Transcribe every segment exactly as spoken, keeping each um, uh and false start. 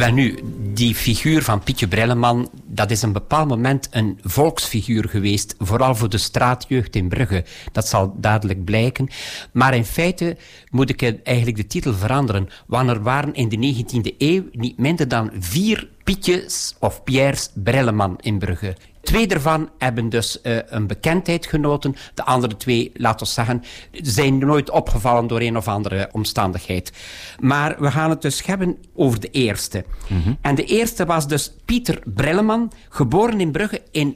Wel nu, die figuur van Pietje Brelleman, dat is een bepaald moment een volksfiguur geweest, vooral voor de straatjeugd in Brugge. Dat zal dadelijk blijken. Maar in feite moet ik eigenlijk de titel veranderen, want er waren in de negentiende eeuw niet minder dan vier Pietjes of Pierres Brelleman in Brugge. Twee daarvan hebben dus uh, een bekendheid genoten. De andere twee, laten we zeggen, zijn nooit opgevallen door een of andere omstandigheid. Maar we gaan het dus hebben over de eerste. Mm-hmm. En de eerste was dus Pieter Brelleman, geboren in Brugge in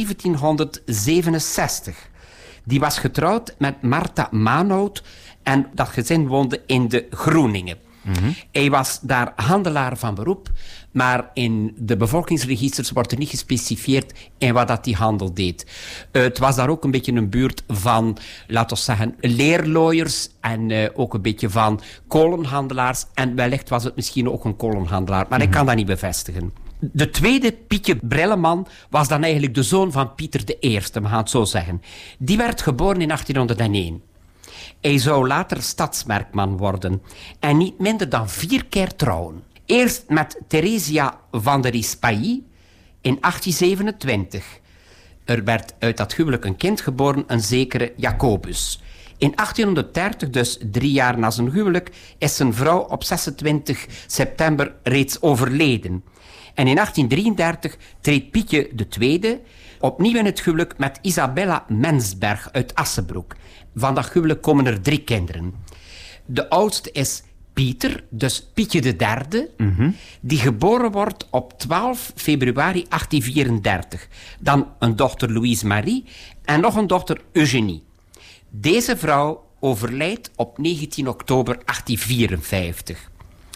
zeventienhonderdzevenenzestig. Die was getrouwd met Martha Maanout en dat gezin woonde in de Groeningen. Mm-hmm. Hij was daar handelaar van beroep, maar in de bevolkingsregisters wordt er niet gespecificeerd in wat dat die handel deed. Uh, het was daar ook een beetje een buurt van, laten we zeggen, leerlooiers en uh, ook een beetje van kolenhandelaars. En wellicht was het misschien ook een kolenhandelaar, maar mm-hmm. ik kan dat niet bevestigen. De tweede, Pietje Brelleman, was dan eigenlijk de zoon van Pieter de Eerste, we gaan het zo zeggen. Die werd geboren in achttienhonderdéén. Hij zou later stadsmerkman worden en niet minder dan vier keer trouwen. Eerst met Theresia van der Rispailly in achttien zevenentwintig. Er werd uit dat huwelijk een kind geboren, een zekere Jacobus. In achttienhonderddertig, dus drie jaar na zijn huwelijk, is zijn vrouw op zesentwintig september reeds overleden. En in achttien drieëndertig treedt Pietje de Tweede opnieuw in het huwelijk met Isabella Mensberg uit Assenbroek. Van dat huwelijk komen er drie kinderen. De oudste is Pieter, dus Pietje de Derde, mm-hmm. die geboren wordt op twaalf februari achttien vierendertig. Dan een dochter Louise Marie en nog een dochter Eugenie. Deze vrouw overlijdt op negentien oktober achttien vierenvijftig.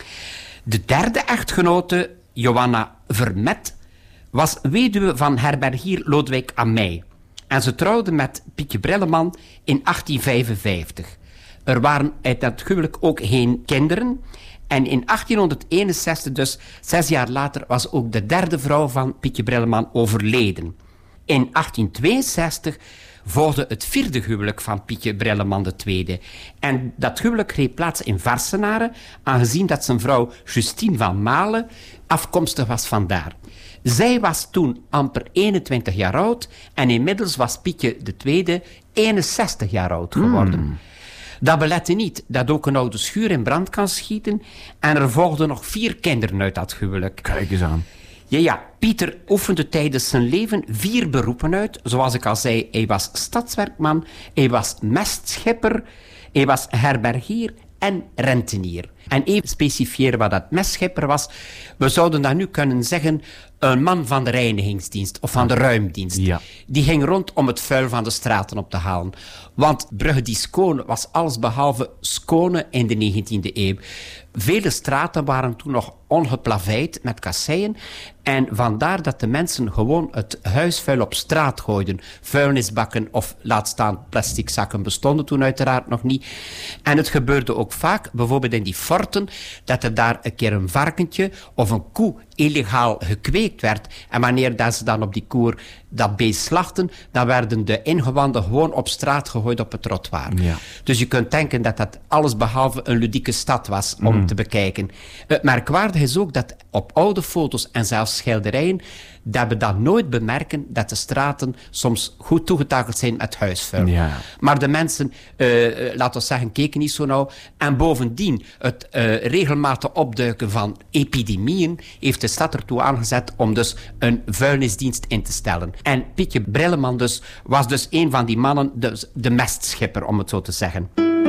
De derde echtgenote, Johanna Vermet, was weduwe van herbergier Lodewijk Amey. En ze trouwde met Pietje Brelleman in achttien vijfenvijftig. Er waren uit dat huwelijk ook geen kinderen. En in achttienhonderdeenenzestig, dus zes jaar later, was ook de derde vrouw van Pietje Brelleman overleden. In achttien tweeënzestig volgde het vierde huwelijk van Pietje Brelleman de Tweede. En dat huwelijk greep plaats in Varsenaren, aangezien dat zijn vrouw Justine van Malen afkomstig was vandaar. Zij was toen amper eenentwintig jaar oud en inmiddels was Pietje de Tweede eenenzestig jaar oud geworden. Mm. Dat belette niet dat ook een oude schuur in brand kan schieten en er volgden nog vier kinderen uit dat huwelijk. Kijk eens aan. Ja, ja, Pieter oefende tijdens zijn leven vier beroepen uit. Zoals ik al zei, hij was stadswerkman, hij was mestschipper, hij was herbergier en rentenier. En even specifiëren wat dat mestschipper was. We zouden dat nu kunnen zeggen een man van de reinigingsdienst of van de ruimdienst. Ja. Die ging rond om het vuil van de straten op te halen. Want Brugge die Skone was allesbehalve Skone in de negentiende eeuw. Vele straten waren toen nog ongeplaveid met kasseien. En vandaar dat de mensen gewoon het huisvuil op straat gooiden. Vuilnisbakken of laat staan plastic zakken bestonden toen uiteraard nog niet. En het gebeurde ook vaak, bijvoorbeeld in die forten, dat er daar een keer een varkentje of een koe illegaal gekweekt werd. En wanneer dat ze dan op die koer dat beest slachten, dan werden de ingewanden gewoon op straat gegooid op het trottoir. Ja. Dus je kunt denken dat dat allesbehalve een ludieke stad was om mm. te bekijken. Het merkwaardige is ook dat op oude foto's en zelfs schilderijen dat we dan nooit bemerken dat de straten soms goed toegetakeld zijn met huisvuil. Ja. Maar de mensen, uh, laten we zeggen, keken niet zo nauw. En bovendien, het uh, regelmatig opduiken van epidemieën heeft de stad ertoe aangezet om dus een vuilnisdienst in te stellen. En Pietje Brelleman dus was dus een van die mannen, de, de mestschipper, om het zo te zeggen.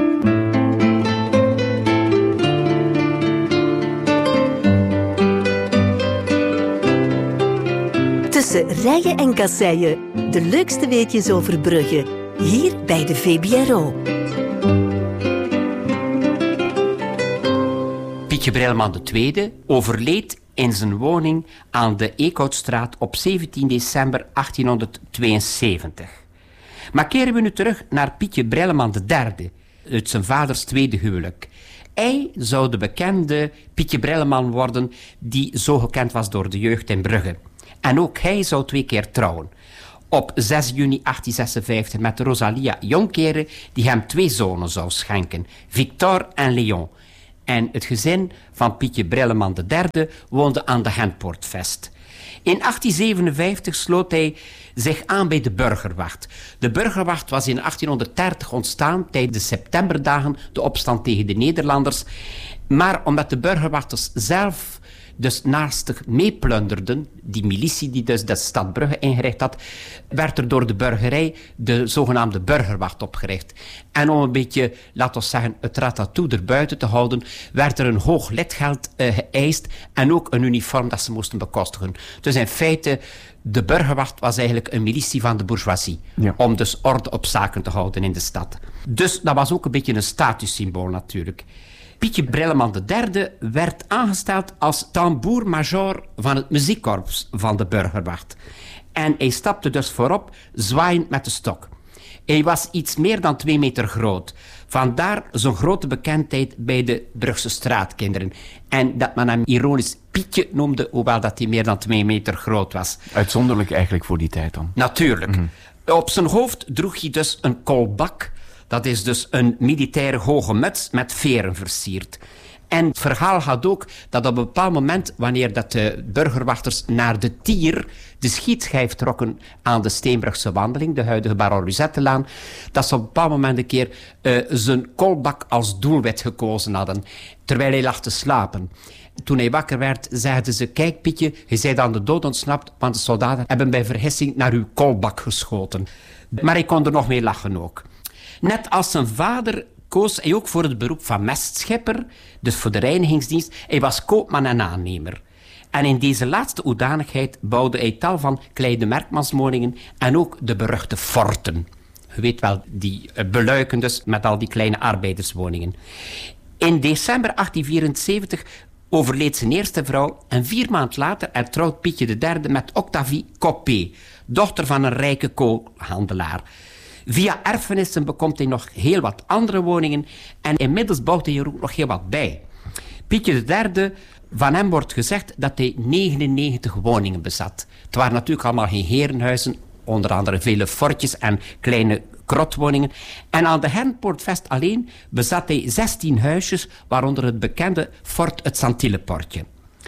Tussen rijen en kasseien, de leukste weetjes over Brugge. Hier bij de V B R O. Pietje Brelleman de Tweede overleed in zijn woning aan de Eekhoutstraat op zeventien december achttienhonderdtweeënzeventig. Maar keren we nu terug naar Pietje Brelleman de Derde, uit zijn vaders tweede huwelijk. Hij zou de bekende Pietje Brelleman worden die zo gekend was door de jeugd in Brugge. En ook hij zou twee keer trouwen. Op zes juni achttien zesenvijftig met Rosalia Jonkere, die hem twee zonen zou schenken, Victor en Léon. En het gezin van Pietje Brilleman de derde woonde aan de Henpoortvest. In achttien zevenenvijftig sloot hij zich aan bij de burgerwacht. De burgerwacht was in achttienhonderddertig ontstaan tijdens de septemberdagen, de opstand tegen de Nederlanders. Maar omdat de burgerwachters zelf dus naastig meeplunderden, die militie die dus de stad Brugge ingericht had, werd er door de burgerij de zogenaamde burgerwacht opgericht. En om een beetje, laten we zeggen, het ratatoe erbuiten te houden, werd er een hoog lidgeld uh, geëist en ook een uniform dat ze moesten bekostigen. Dus in feite, de burgerwacht was eigenlijk een militie van de bourgeoisie. Ja. Om dus orde op zaken te houden in de stad. Dus dat was ook een beetje een statussymbool natuurlijk. Pietje Brilleman de derde werd aangesteld als tambour-major van het muziekkorps van de burgerwacht. En hij stapte dus voorop, zwaaiend met de stok. Hij was iets meer dan twee meter groot. Vandaar zijn grote bekendheid bij de Brugse straatkinderen. En dat men hem ironisch Pietje noemde, hoewel dat hij meer dan twee meter groot was. Uitzonderlijk eigenlijk voor die tijd dan. Natuurlijk. Mm-hmm. Op zijn hoofd droeg hij dus een kolbak. Dat is dus een militaire hoge muts met veren versierd. En het verhaal gaat ook dat op een bepaald moment, wanneer dat de burgerwachters naar de Tier, de schietschijf trokken aan de Steenbrugse wandeling, de huidige Baron Ruzettelaan, dat ze op een bepaald moment een keer uh, zijn kolbak als doelwit gekozen hadden, terwijl hij lag te slapen. Toen hij wakker werd, zeiden ze, kijk Pietje, je bent aan de dood ontsnapt, want de soldaten hebben bij vergissing naar uw kolbak geschoten. Maar hij kon er nog mee lachen ook. Net als zijn vader koos hij ook voor het beroep van mestschipper, dus voor de reinigingsdienst. Hij was koopman en aannemer. En in deze laatste hoedanigheid bouwde hij tal van kleine merkmanswoningen en ook de beruchte forten. Je weet wel, die beluiken dus met al die kleine arbeiderswoningen. In december achttien vierenzeventig overleed zijn eerste vrouw en vier maanden later hertrouwt Pietje de derde met Octavie Coppée, dochter van een rijke koolhandelaar. Via erfenissen bekomt hij nog heel wat andere woningen en inmiddels bouwt hij er ook nog heel wat bij. Pietje de derde, van hem wordt gezegd dat hij negenennegentig woningen bezat. Het waren natuurlijk allemaal geen herenhuizen, onder andere vele fortjes en kleine krotwoningen. En aan de Henpoortvest alleen bezat hij zestien huisjes, waaronder het bekende fort het Santilleportje.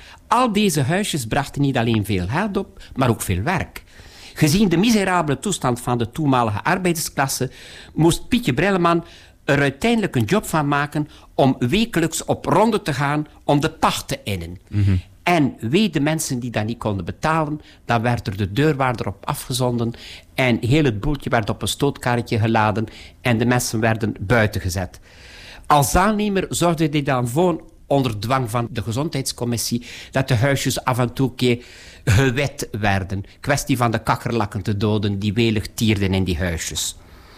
Al deze huisjes brachten niet alleen veel geld op, maar ook veel werk. Gezien de miserabele toestand van de toenmalige arbeidersklasse moest Pietje Brilleman er uiteindelijk een job van maken om wekelijks op ronde te gaan om de pacht te innen. Mm-hmm. En wee de mensen die dat niet konden betalen, dan werd er de deurwaarder op afgezonden en heel het boeltje werd op een stootkarretje geladen en de mensen werden buiten gezet. Als aannemer zorgde hij dan voor, onder dwang van de gezondheidscommissie, dat de huisjes af en toe keer gewet werden. Kwestie van de kakkerlakken te doden die welig tierden in die huisjes.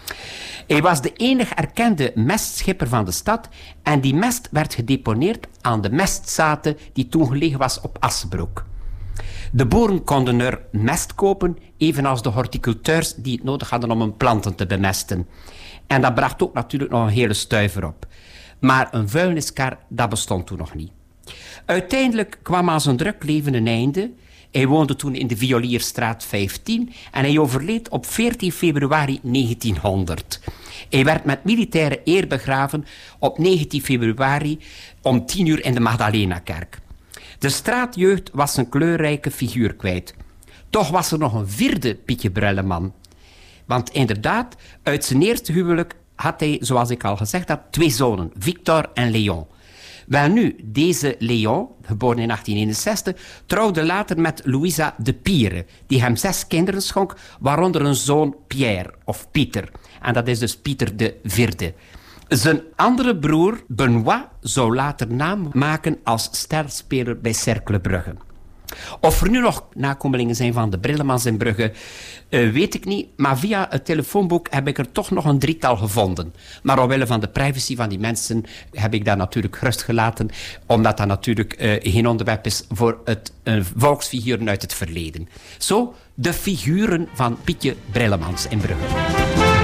Hij was de enige erkende mestschipper van de stad en die mest werd gedeponeerd aan de mestzaten die toen gelegen was op Assenbroek. De boeren konden er mest kopen, evenals de horticulteurs die het nodig hadden om hun planten te bemesten. En dat bracht ook natuurlijk nog een hele stuiver op. Maar een vuilniskar, dat bestond toen nog niet. Uiteindelijk kwam aan zijn druk leven een einde. Hij woonde toen in de Violierstraat vijftien en hij overleed op veertien februari negentienhonderd. Hij werd met militaire eer begraven op negentien februari om tien uur in de Magdalenakerk. De straatjeugd was een kleurrijke figuur kwijt. Toch was er nog een vierde Pietje Brilleman. Want inderdaad, uit zijn eerste huwelijk had hij, zoals ik al gezegd had, twee zonen, Victor en Léon. Welnu, deze Léon, geboren in achttien eenenzestig, trouwde later met Louisa de Pire, die hem zes kinderen schonk, waaronder een zoon Pierre, of Pieter. En dat is dus Pieter de Vierde. Zijn andere broer, Benoît, zou later naam maken als sterspeler bij Cercle Brugge. Of er nu nog nakomelingen zijn van de Brillemans in Brugge, uh, weet ik niet. Maar via het telefoonboek heb ik er toch nog een drietal gevonden. Maar omwille van de privacy van die mensen heb ik dat natuurlijk gerust gelaten. Omdat dat natuurlijk uh, geen onderwerp is voor het uh, volksfiguren uit het verleden. Zo, de figuren van Pietje Brillemans in Brugge.